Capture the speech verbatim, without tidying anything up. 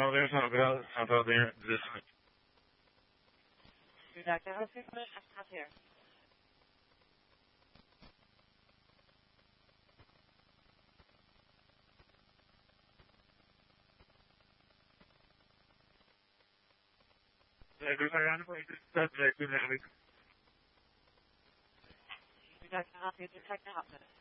Central there, Central Ground, Central there, this way. Doctor, I'll take a minute. I'm here. Doctor, I'm going to start directly. Doctor, I'll take the technology.